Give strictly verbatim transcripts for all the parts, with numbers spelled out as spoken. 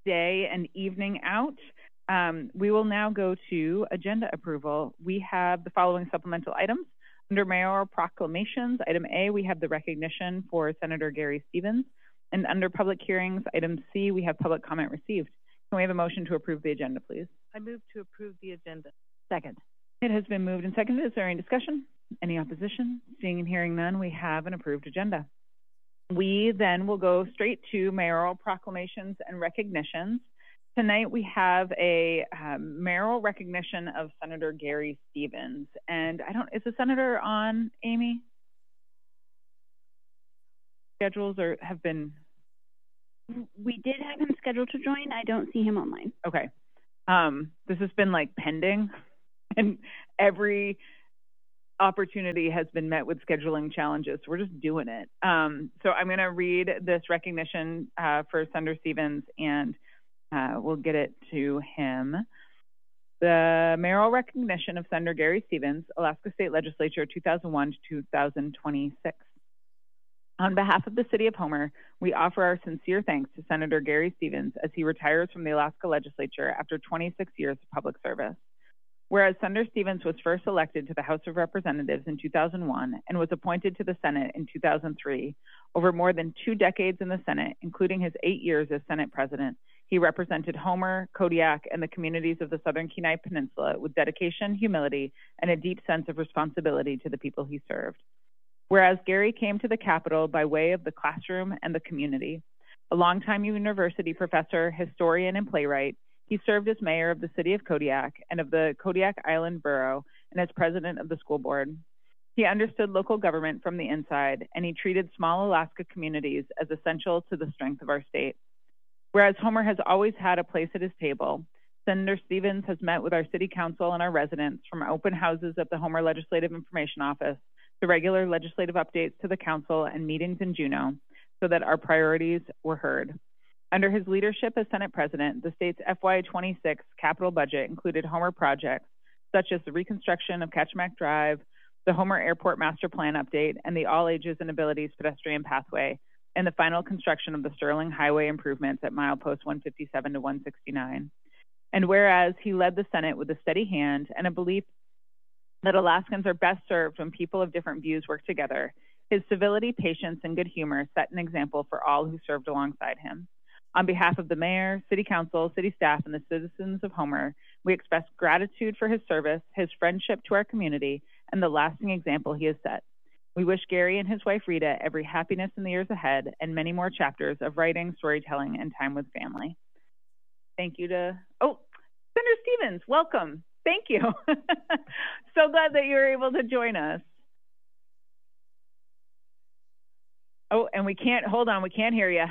day and evening out. Um, we will now go to agenda approval. We have the following supplemental items. Under mayoral proclamations, item A, we have the recognition for Senator Gary Stevens. And under public hearings, item C, we have public comment received. Can we have a motion to approve the agenda, please? I move to approve the agenda. Second. It has been moved and seconded. Is there any discussion? Any opposition? Seeing and hearing none, we have an approved agenda. We then will go straight to mayoral proclamations and recognitions. Tonight we have a um, mayoral recognition of Senator Gary Stevens. And I don't, is the senator on, Amy? Schedules or have been? We did have him scheduled to join. I don't see him online. Okay. Um, this has been like pending, and every opportunity has been met with scheduling challenges. We're just doing it. Um, so I'm going to read this recognition uh, for Senator Stevens, and uh, we'll get it to him. The mayoral recognition of Senator Gary Stevens, Alaska State Legislature, two thousand one to two thousand twenty-six. On behalf of the City of Homer, we offer our sincere thanks to Senator Gary Stevens as he retires from the Alaska Legislature after twenty-six years of public service. Whereas Senator Stevens was first elected to the House of Representatives in two thousand one and was appointed to the Senate in two thousand three, over more than two decades in the Senate, including his eight years as Senate President, he represented Homer, Kodiak, and the communities of the Southern Kenai Peninsula with dedication, humility, and a deep sense of responsibility to the people he served. Whereas Gary came to the Capitol by way of the classroom and the community. A longtime university professor, historian, and playwright, he served as mayor of the city of Kodiak and of the Kodiak Island Borough and as president of the school board. He understood local government from the inside, and he treated small Alaska communities as essential to the strength of our state. Whereas Homer has always had a place at his table, Senator Stevens has met with our city council and our residents from open houses at the Homer Legislative Information Office to regular legislative updates to the council and meetings in Juneau so that our priorities were heard. Under his leadership as Senate President, the state's F Y twenty-six capital budget included Homer projects such as the reconstruction of Kachemak Drive, the Homer Airport Master Plan update, and the All Ages and Abilities pedestrian pathway, and the final construction of the Sterling Highway improvements at mileposts one fifty-seven to one sixty-nine. And whereas he led the Senate with a steady hand and a belief that Alaskans are best served when people of different views work together, his civility, patience, and good humor set an example for all who served alongside him. On behalf of the mayor, city council, city staff, and the citizens of Homer, we express gratitude for his service, his friendship to our community, and the lasting example he has set. We wish Gary and his wife Rita every happiness in the years ahead and many more chapters of writing, storytelling, and time with family. Thank you to, oh, Senator Stevens, welcome. Thank you. So glad that you were able to join us. Oh, and we can't, hold on, we can't hear you.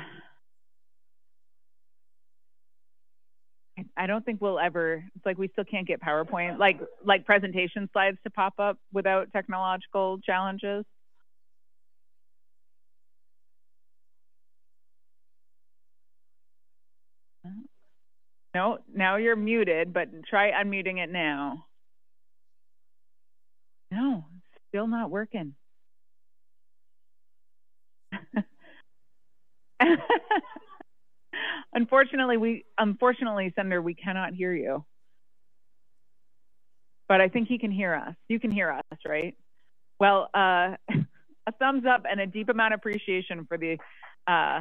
I don't think we'll ever, it's like we still can't get PowerPoint, like like presentation slides to pop up without technological challenges. No, now you're muted, but try unmuting it now. No, still not working. Unfortunately, we unfortunately, Senator, we cannot hear you. But I think he can hear us. You can hear us, right? Well, uh, a thumbs up and a deep amount of appreciation for the uh,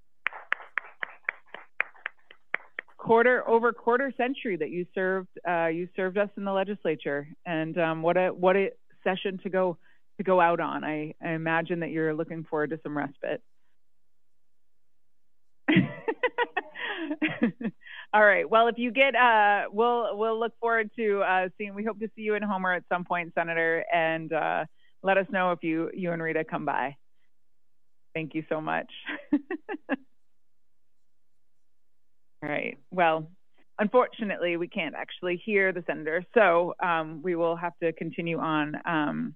quarter over quarter century that you served. Uh, you served us in the legislature, and um, what a what a session to go to go out on. I, I imagine that you're looking forward to some respite. All right. Well, if you get, uh, we'll we'll look forward to uh, seeing. We hope to see you in Homer at some point, Senator, and uh, let us know if you you and Rita come by. Thank you so much. All right. Well, unfortunately, we can't actually hear the senator, so um, we will have to continue on. Um,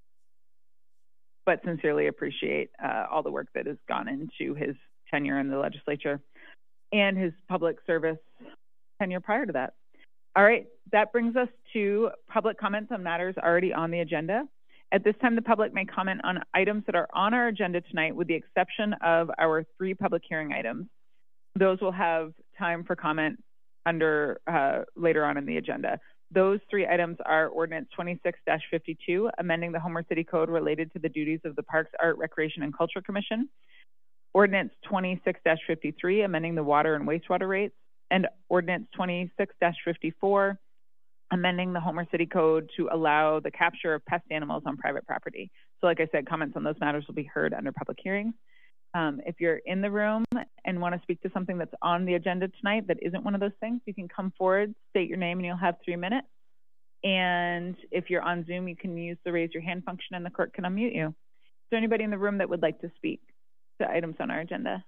but sincerely appreciate uh, all the work that has gone into his tenure in the legislature and his public service tenure prior to that. All right, that brings us to public comments on matters already on the agenda. At this time, the public may comment on items that are on our agenda tonight with the exception of our three public hearing items. Those will have time for comment under uh, later on in the agenda. Those three items are Ordinance twenty-six dash fifty-two, amending the Homer City Code related to the duties of the Parks, Art, Recreation, and Culture Commission. Ordinance twenty-six dash fifty-three, amending the water and wastewater rates. And Ordinance twenty-six dash fifty-four, amending the Homer City Code to allow the capture of pest animals on private property. So like I said, comments on those matters will be heard under public hearings. Um, if you're in the room and want to speak to something that's on the agenda tonight that isn't one of those things, you can come forward, state your name, and you'll have three minutes. And if you're on Zoom, you can use the raise your hand function and the clerk can unmute you. Is there anybody in the room that would like to speak to items on our agenda?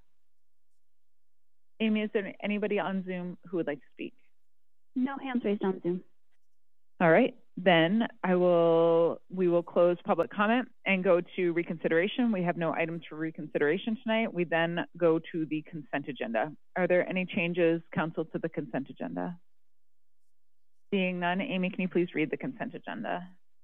Amy, is there anybody on Zoom who would like to speak? No hands raised on Zoom. All right, then I will, we will close public comment and go to reconsideration. We have no items for reconsideration tonight. We then go to the consent agenda. Are there any changes, council, to the consent agenda? Seeing none, Amy, can you please read the consent agenda?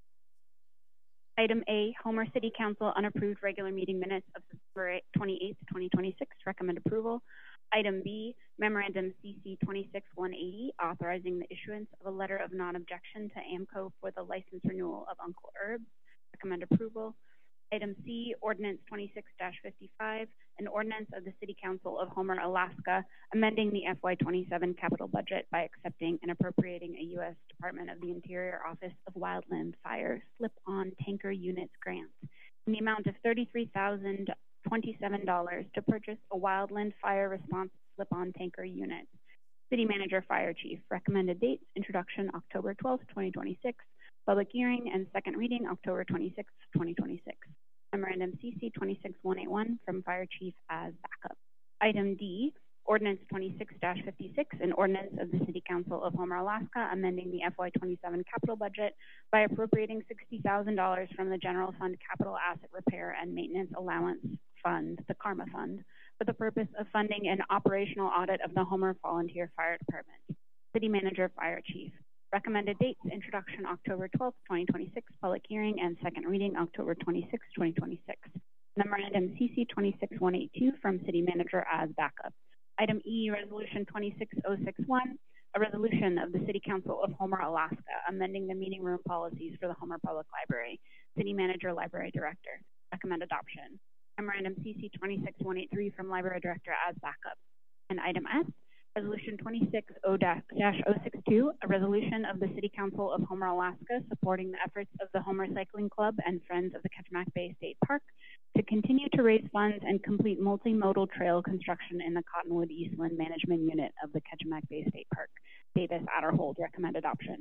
Item A, Homer City Council unapproved regular meeting minutes of September twenty-eighth, twenty twenty-six, recommend approval. Item B, Memorandum C C twenty-six one eighty, authorizing the issuance of a letter of non-objection to AMCO for the license renewal of Uncle Herbs, recommend approval. Item C, Ordinance twenty-six dash fifty-five, an ordinance of the City Council of Homer, Alaska, amending the F Y twenty-seven capital budget by accepting and appropriating a U S Department of the Interior Office of Wildland Fire slip-on tanker units grant in the amount of thirty-three thousand twenty-seven dollars to purchase a Wildland Fire Response slip-on tanker unit. City Manager, Fire Chief. Recommended dates: introduction October twelfth, twenty twenty-six. Public hearing and second reading October twenty-sixth, twenty twenty-six. Memorandum C C twenty-six one eighty-one from Fire Chief as backup. Item D, Ordinance twenty-six dash fifty-six, an ordinance of the City Council of Homer, Alaska, amending the F Y twenty-seven capital budget by appropriating sixty thousand dollars from the General Fund Capital Asset Repair and Maintenance Allowance Fund, the Karma Fund, for the purpose of funding an operational audit of the Homer Volunteer Fire Department. City Manager, Fire Chief. Recommended dates: introduction October twelfth, twenty twenty-six, public hearing and second reading October twenty-sixth, twenty twenty-six. Memorandum C C twenty-six one eighty-two from City Manager as backup. Item E, Resolution twenty-six oh sixty-one, a resolution of the City Council of Homer, Alaska, amending the meeting room policies for the Homer Public Library. City Manager, Library Director. Recommend adoption. Memorandum C C twenty-six one eighty-three from Library Director as backup. And item F, Resolution twenty-six oh sixty-two, a resolution of the City Council of Homer, Alaska, supporting the efforts of the Homer Cycling Club and Friends of the Ketchimak Bay State Park to continue to raise funds and complete multimodal trail construction in the Cottonwood Eastland Management Unit of the Ketchimak Bay State Park. Davis Adderhold, recommend adoption.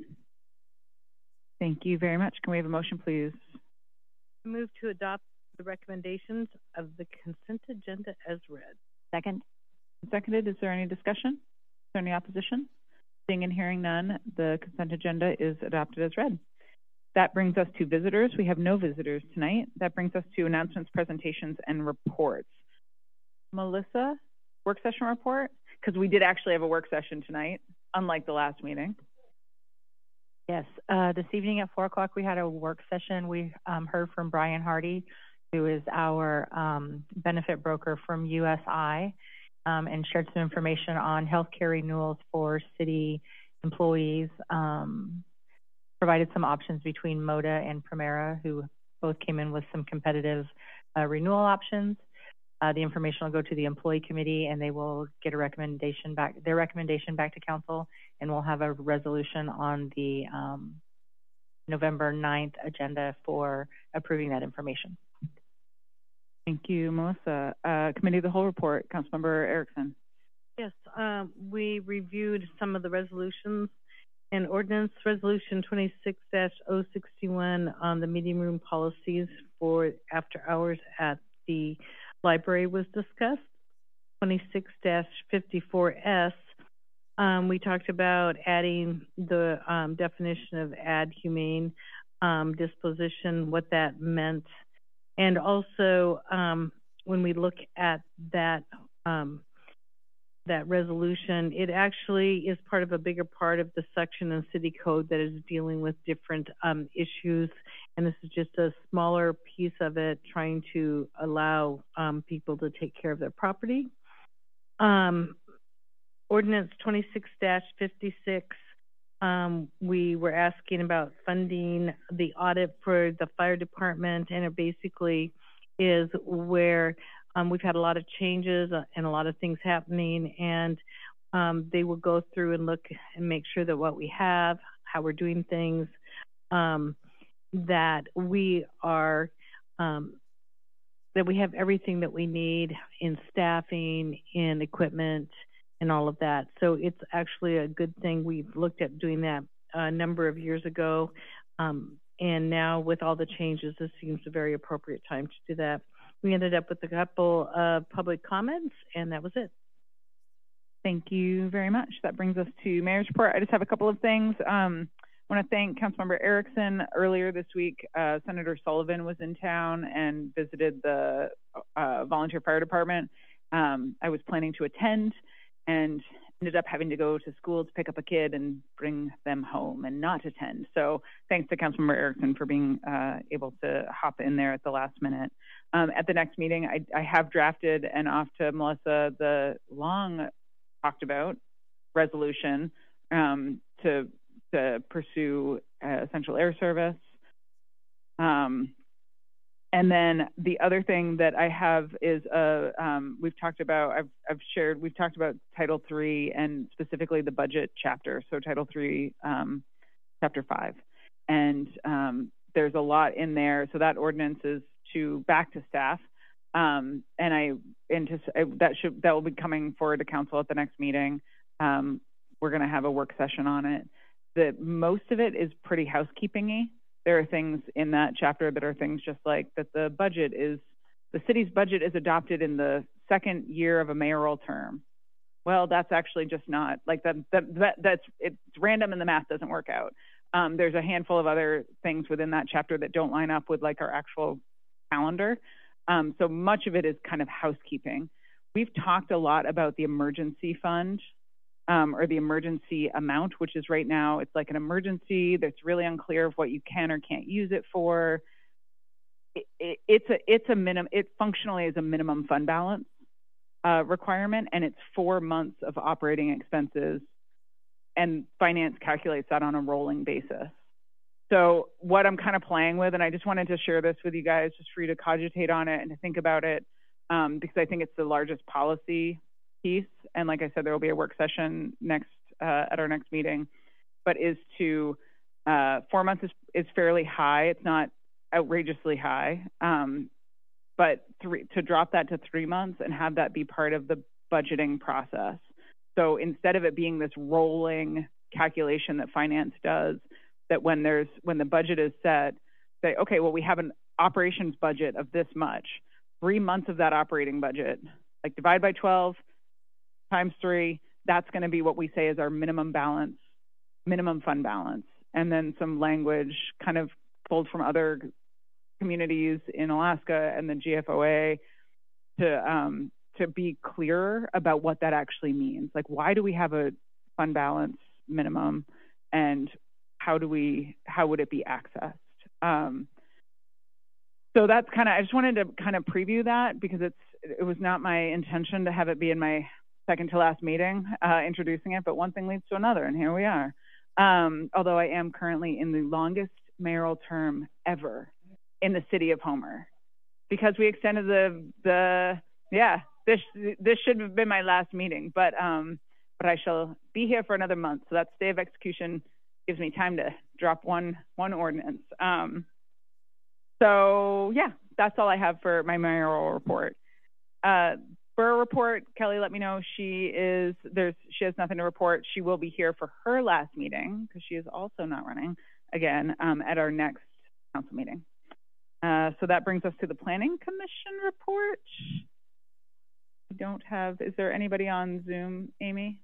Thank you very much. Can we have a motion, please? Move to adopt the recommendations of the consent agenda as read. Second. Seconded. Is there any discussion? Is there any opposition? Seeing and hearing none, the consent agenda is adopted as read. That brings us to visitors. We have no visitors tonight. That brings us to announcements, presentations, and reports. Melissa, work session report? Because we did actually have a work session tonight, unlike the last meeting. Yes, uh, this evening at four o'clock we had a work session. We um, heard from Brian Hardy, who is our um, benefit broker from U S I, um, and shared some information on healthcare renewals for city employees. Um, provided some options between MODA and Premera, who both came in with some competitive uh, renewal options. Uh, the information will go to the employee committee, and they will get a recommendation back, their recommendation back to council, and we'll have a resolution on the um, November ninth agenda for approving that information. Thank you, Melissa. Uh, Committee of the Whole report, Councilmember Erickson. Yes, um, we reviewed some of the resolutions, and ordinance resolution twenty-six dash oh sixty-one on the meeting room policies for after hours at the library was discussed. twenty-six dash fifty-four S, um, we talked about adding the um, definition of ad humane um, disposition, what that meant. And also, um, when we look at that um, that resolution, it actually is part of a bigger part of the section in City Code that is dealing with different um, issues. And this is just a smaller piece of it, trying to allow um, people to take care of their property. Um, ordinance twenty-six dash fifty-six. Um, we were asking about funding the audit for the fire department, and it basically is where um, we've had a lot of changes and a lot of things happening, and um, they will go through and look and make sure that what we have, how we're doing things, um, that we are, um, that we have everything that we need in staffing, in equipment, and all of that. So it's actually a good thing. We've looked at doing that a number of years ago. Um, and now with all the changes, this seems a very appropriate time to do that. We ended up with a couple of public comments, and that was it. Thank you very much. That brings us to Mayor's report. I just have a couple of things. Um, I want to thank Councilmember Erickson. Earlier this week, uh, Senator Sullivan was in town and visited the uh, volunteer fire department. Um, I was planning to attend and ended up having to go to school to pick up a kid and bring them home and not attend. So thanks to Councilmember Erickson for being uh, able to hop in there at the last minute. Um, at the next meeting, I, I have drafted and off to Melissa the long talked about resolution um, to to pursue uh, Central Air Service. Um, And then the other thing that I have is uh, um, we've talked about, I've, I've shared, we've talked about Title three and specifically the budget chapter. So Title three, um, Chapter five. And um, there's a lot in there. So that ordinance is to back to staff. Um, and I anticipate that should, that will be coming forward to council at the next meeting. Um, we're going to have a work session on it. The, most of it is pretty housekeeping-y. There are things in that chapter that are things just like that the budget is, the city's budget is adopted in the second year of a mayoral term. Well, that's actually just not, like that, that, that that's, it's random and the math doesn't work out. Um, there's a handful of other things within that chapter that don't line up with like our actual calendar. Um, so much of it is kind of housekeeping. We've talked a lot about the emergency fund. Um, or the emergency amount, which is right now, it's like an emergency that's really unclear of what you can or can't use it for. It, it, it's a, it's a minimum, it functionally is a minimum fund balance uh, requirement, and it's four months of operating expenses, and finance calculates that on a rolling basis. So what I'm kind of playing with, and I just wanted to share this with you guys, just for you to cogitate on it and to think about it, um, because I think it's the largest policy piece, and like I said, there will be a work session next uh, at our next meeting, but is to uh, four months is, is fairly high. It's not outrageously high, um, but three, to drop that to three months and have that be part of the budgeting process. So instead of it being this rolling calculation that finance does, that when there's when the budget is set, say, okay, well, we have an operations budget of this much, three months of that operating budget, like divide by twelve times three, that's going to be what we say is our minimum balance, minimum fund balance. And then some language kind of pulled from other communities in Alaska and the G F O A to um, to be clearer about what that actually means. Like, why do we have a fund balance minimum, and how do we, how would it be accessed? Um, so that's kind of, I just wanted to kind of preview that, because it's, it was not my intention to have it be in my second to last meeting, uh, introducing it, but one thing leads to another, and here we are. Um, although I am currently in the longest mayoral term ever in the city of Homer, because we extended the, the yeah, this this should have been my last meeting, but um, but I shall be here for another month, so that stay of execution gives me time to drop one one ordinance. Um, so yeah, that's all I have for my mayoral report. Uh, Borough report, Kelly let me know she is, there's, she has nothing to report. She will be here for her last meeting, because she is also not running again um, at our next council meeting. Uh, so that brings us to the Planning Commission report. We don't have, is there anybody on Zoom, Amy?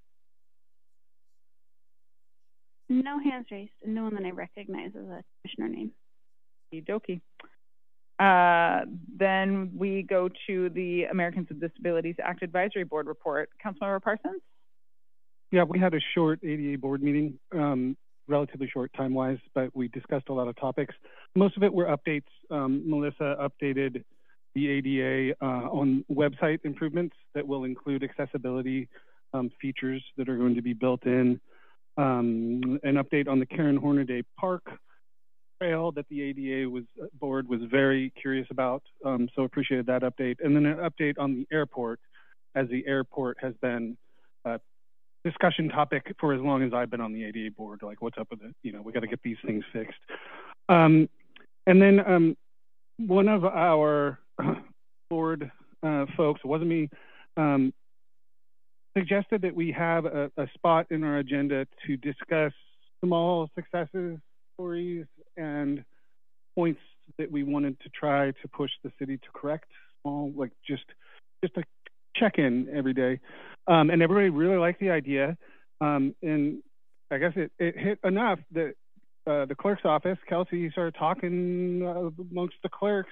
No hands raised. No one that I recognize as a commissioner name. Okie dokie. Uh, then we go to the Americans with Disabilities Act Advisory Board report. Councilmember Parsons? Yeah, we had a short A D A board meeting, um, relatively short time-wise, but we discussed a lot of topics. Most of it were updates. Um, Melissa updated the A D A uh, on website improvements that will include accessibility um, features that are going to be built in, um, an update on the Karen Hornaday Park trail that the A D A was board was very curious about, um, so appreciated that update, and then an update on the airport, as the airport has been a discussion topic for as long as I've been on the A D A board. Like, what's up with it? You know, we got to get these things fixed. Um, and then um, one of our board uh, folks, it wasn't me, um, suggested that we have a, a spot in our agenda to discuss small successes, stories, and points that we wanted to try to push the city to correct. Small, like just just a check-in every day. Um, and everybody really liked the idea. Um, and I guess it, it hit enough that uh, the clerk's office, Kelsey, started talking uh, amongst the clerks